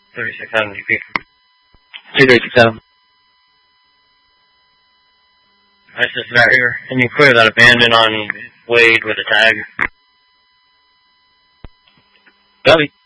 36 DP. 2367. This is out here. Can you clear that abandon on Wade with a tag? Copy.